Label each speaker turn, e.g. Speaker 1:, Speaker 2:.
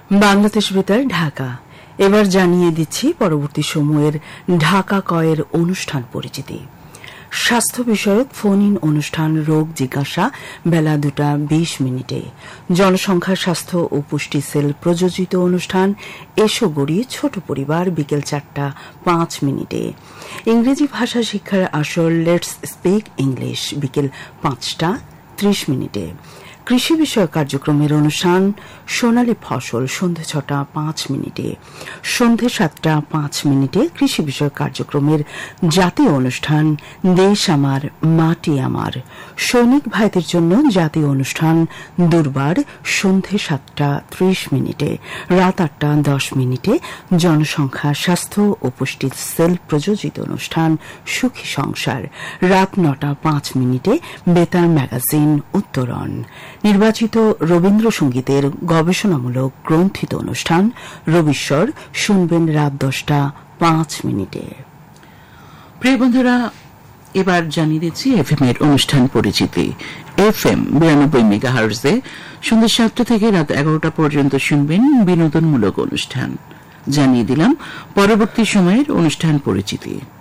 Speaker 1: বাংলাদেশ বেতার ঢাকা। এবার জানিয়ে দিচ্ছি পরবর্তী সময়ের ঢাকা কয়ের অনুষ্ঠান পরিচিতি। স্বাস্থ্য বিষয়ক ফোন ইন অনুষ্ঠান রোগ জিজ্ঞাসা বেলা 2:20 জনসংখ্যা স্বাস্থ্য ও পুষ্টি সেল প্রযোজিত অনুষ্ঠান এসো গড়ি ছোট পরিবার বিকেল 4:05 ইংরেজি ভাষা শিক্ষার আসর লেটস স্পিক ইংলিশ বিকেল 5:30 কৃষি বিষয়ক কার্যক্রমের অনুষ্ঠান সোনালী ফসল সন্ধ্যে 6:05 সন্ধ্যে 7:05 কৃষি বিষয়ক কার্যক্রমের জাতীয় অনুষ্ঠান দেশ আমার মাটি আমার সৈনিক ভাইদের জন্য জাতীয় অনুষ্ঠান দুর্বার সন্ধ্যে 7:30 রাত 8:10 জনসংখ্যা স্বাস্থ্য ও পুষ্টি সেল প্রযোজিত অনুষ্ঠান সুখী সংসার রাত 9:05 বেতার ম্যাগাজিন উত্তরণ নির্বাচিত রবীন্দ্রসঙ্গীতের গবেষণামূলক গ্রন্থিত অনুষ্ঠান রবিশ্বর শুনবেন রাত 10:05।
Speaker 2: প্রিয় বন্ধুরা, এবার জানিয়ে দিচ্ছি এফএম এর অনুষ্ঠান পরিচিতি। এফএম 92 মেগাহার্টজে সন্ধ্যা 7টা থেকে রাত 11টা পর্যন্ত শুনবেন বিনোদনমূলক অনুষ্ঠান। জানিয়ে দিলাম পরবর্তী সময়ের অনুষ্ঠান পরিচিতি।